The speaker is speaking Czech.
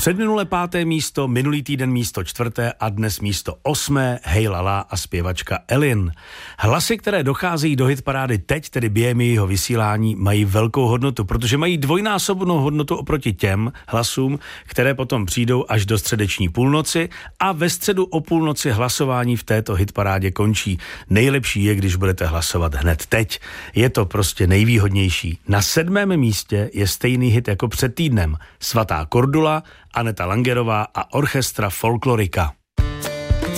Předminulé 5. místo, minulý týden místo 4. a dnes místo 8. Hej Lala a zpěvačka Elin. Hlasy, které docházejí do hitparády teď, tedy během jejího vysílání, mají velkou hodnotu, protože mají dvojnásobnou hodnotu oproti těm hlasům, které potom přijdou až do středeční půlnoci a ve středu o půlnoci hlasování v této hitparádě končí. Nejlepší je, když budete hlasovat hned teď. Je to prostě nejvýhodnější. Na 7. místě je stejný hit jako před týdnem. Svatá Kordula, Aneta Langerová a orchestra Folklorika.